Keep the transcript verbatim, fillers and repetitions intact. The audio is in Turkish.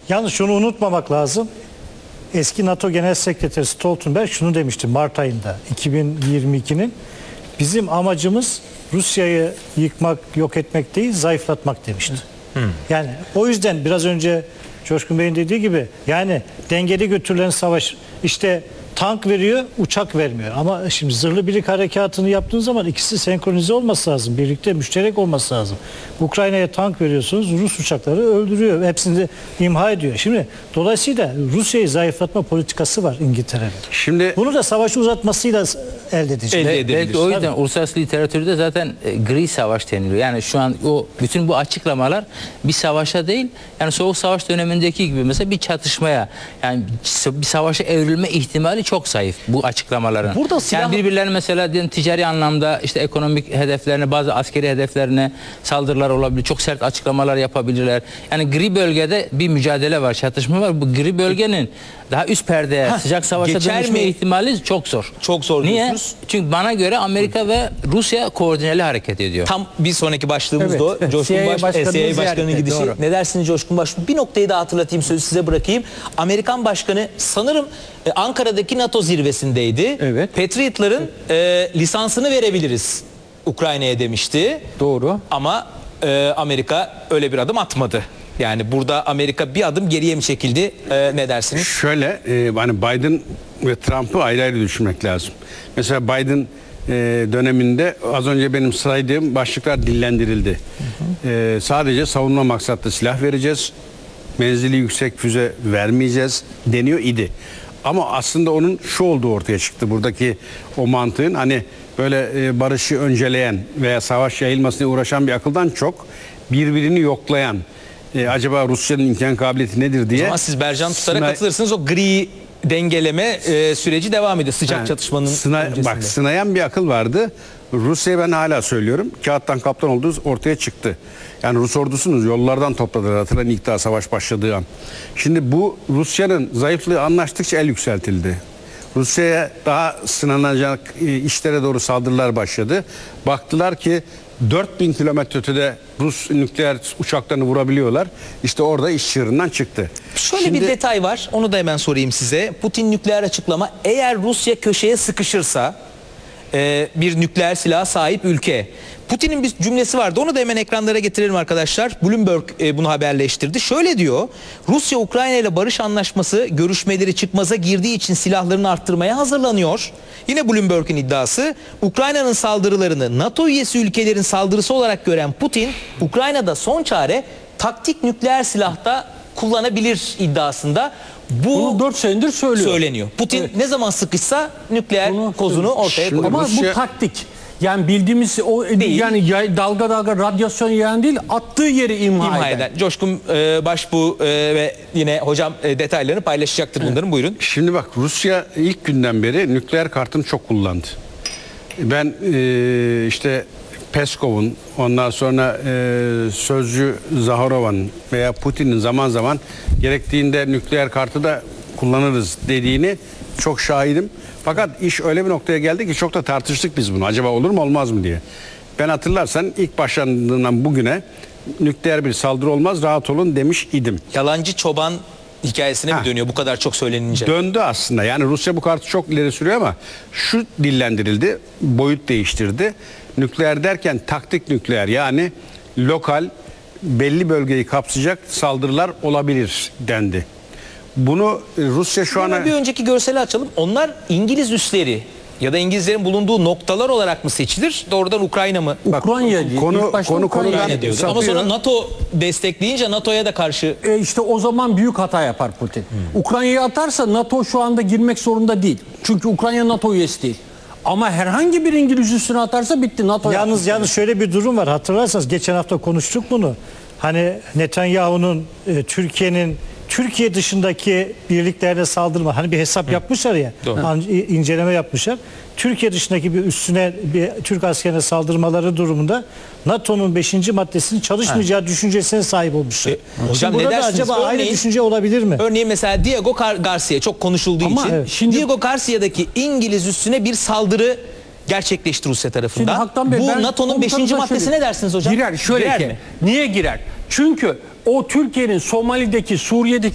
Yalnız şunu unutmamak lazım. Eski NATO Genel Sekreteri Stoltenberg şunu demişti Mart ayında iki bin yirmi ikinin. Bizim amacımız Rusya'yı yıkmak, yok etmek değil, zayıflatmak demişti. Hmm. Yani o yüzden biraz önce Coşkun Bey'in dediği gibi yani dengeli götürülen savaş, işte tank veriyor, uçak vermiyor. Ama şimdi zırhlı birlik harekatını yaptığınız zaman ikisi senkronize olması lazım. Birlikte müşterek olması lazım. Ukrayna'ya tank veriyorsunuz, Rus uçakları öldürüyor. Hepsini de imha ediyor. Şimdi dolayısıyla Rusya'yı zayıflatma politikası var İngiltere'nin. Şimdi bunu da savaşı uzatmasıyla elde edecek. Elde edebilir. Belki o yüzden uluslararası literatürde zaten e, gri savaş deniliyor. Yani şu an o bütün bu açıklamalar bir savaşa değil, yani Soğuk Savaş dönemindeki gibi mesela bir çatışmaya, yani bir savaşa evrilme ihtimali çok zayıf bu açıklamaların. Burada silah... Yani birbirlerine mesela diyelim, ticari anlamda işte ekonomik hedeflerine, bazı askeri hedeflerine saldırılar olabilir. Çok sert açıklamalar yapabilirler. Yani gri bölgede bir mücadele var, çatışma var. Bu gri bölgenin daha üst perdeye, Heh, sıcak savaşa dönüşme ihtimali çok zor. Çok zor. Niye? Diyorsunuz. Çünkü bana göre Amerika ve Rusya koordineli hareket ediyor. Tam bir sonraki başlığımız Evet. da o. Coşkun C I A Baş, Başkanı'nın C I A Başkanı'nın ziyareti, gidişi. doğru. Ne dersiniz Coşkun Baş? Bir noktayı da hatırlatayım, sözü size bırakayım. Amerikan Başkanı sanırım e, Ankara'daki NATO zirvesindeydi. Evet. Patriot'ların e, lisansını verebiliriz Ukrayna'ya demişti. Doğru. Ama e, Amerika öyle bir adım atmadı. Yani burada Amerika bir adım geriye mi çekildi? E, ne dersiniz? Şöyle, e, hani Biden ve Trump'ı ayrı ayrı düşünmek lazım. Mesela Biden e, döneminde az önce benim saydığım başlıklar dillendirildi. Hı hı. E, sadece savunma maksatlı silah vereceğiz, menzili yüksek füze vermeyeceğiz deniyor idi. Ama aslında onun şu olduğu ortaya çıktı. Buradaki o mantığın hani böyle e, barışı önceleyen veya savaş yayılmasına uğraşan bir akıldan çok birbirini yoklayan, e, acaba Rusya'nın imkan kabiliyeti nedir diye. Ama siz Bercan Tutar'a Sınay- katılırsınız, o gri dengeleme e, süreci devam ediyor sıcak Yani çatışmanın sına- öncesinde. bak sınayan bir akıl vardı. Rusya'ya ben hala söylüyorum, kağıttan kaptan olduğu ortaya çıktı. Yani Rus ordusunu yollardan topladılar, hatırlayın ilk daha savaş başladığı an. Şimdi bu Rusya'nın zayıflığı anlaştıkça el yükseltildi. Rusya'ya daha sınanacak e, işlere doğru saldırılar başladı. Baktılar ki dört bin kilometre ötede Rus nükleer uçaklarını vurabiliyorlar. İşte orada iş çığırından çıktı. Şöyle Şimdi, bir detay var, onu da hemen sorayım size. Putin nükleer açıklama, eğer Rusya köşeye sıkışırsa e, bir nükleer silaha sahip ülke. Putin'in bir cümlesi vardı, onu da hemen ekranlara getirelim arkadaşlar. Bloomberg e, bunu haberleştirdi. Şöyle diyor: Rusya Ukrayna ile barış anlaşması görüşmeleri çıkmaza girdiği için silahlarını arttırmaya hazırlanıyor. Yine Bloomberg'in iddiası, Ukrayna'nın saldırılarını NATO üyesi ülkelerin saldırısı olarak gören Putin, Ukrayna'da son çare taktik nükleer silahta kullanabilir iddiasında. Bu Bunu dört senedir söylüyor. söyleniyor. Putin Evet. ne zaman sıkışsa nükleer Bunu kozunu ortaya Şimdi- koyuyor. Ama Rusya- bu taktik. Yani bildiğimiz o Değil. yani yay- dalga dalga radyasyon yayan değil, attığı yeri imha, İmha eden. eden. Coşkun e, Baş bu e, ve yine hocam e, detaylarını paylaşacaktır bunların. Buyurun. Şimdi bak, Rusya ilk günden beri nükleer kartını çok kullandı. Ben e, işte Peskov'un, ondan sonra e, sözcü Zaharova'nın veya Putin'in zaman zaman gerektiğinde nükleer kartı da kullanırız dediğini çok şahidim. Fakat iş öyle bir noktaya geldi ki çok da tartıştık biz bunu. Acaba olur mu olmaz mı diye. Ben hatırlarsan ilk başlandığından bugüne nükleer bir saldırı olmaz, rahat olun demiş idim. Yalancı çoban hikayesine Ha. mi dönüyor bu kadar çok söylenince? Döndü aslında. Yani Rusya bu kartı çok ileri sürüyor ama şu dillendirildi, boyut değiştirdi. Nükleer derken taktik nükleer, yani lokal, belli bölgeyi kapsayacak saldırılar olabilir dendi. Bunu Rusya şu Hemen an bir önceki görseli açalım. Onlar İngiliz üsleri ya da İngilizlerin bulunduğu noktalar olarak mı seçilir? Doğrudan Ukrayna mı? Ukrayna diye. konu- İlk başta konu- Ukrayna konudan- Ukrayna diyordu. Ama sapıyor. sonra NATO destekleyince NATO'ya da karşı E işte o zaman büyük hata yapar Putin. Ukrayna'yı atarsa NATO şu anda girmek zorunda değil. Çünkü Ukrayna NATO üyesi değil. Ama herhangi bir İngiliz üstüne atarsa bitti. NATO Yalnız yaptı. yalnız şöyle bir durum var. Hatırlarsanız geçen hafta konuştuk bunu. Hani Netanyahu'nun e, Türkiye'nin Türkiye dışındaki birliklerine saldırma, hani bir hesap yapmışlar ya, an- inceleme yapmışlar. Türkiye dışındaki bir üstüne bir Türk askerine saldırmaları durumunda NATO'nun beşinci maddesinin çalışmayacağı düşüncesine sahip olmuşlar. E, hocam Şimdi ne burada da dersiniz? acaba aynı Örneğin- düşünce olabilir mi? Örneğin mesela Diego Gar- Garcia çok konuşulduğu Ama için evet, şimdi- Diego Garcia'daki İngiliz üssüne bir saldırı gerçekleşti Rusya Şimdi tarafından. Haktan Bey, Bu ben NATO'nun komutanımıza beşinci maddesine şöyle- dersiniz hocam? Girer. Şöyle Girer ki. mi? Niye girer? Çünkü o Türkiye'nin Somali'deki, Suriye'deki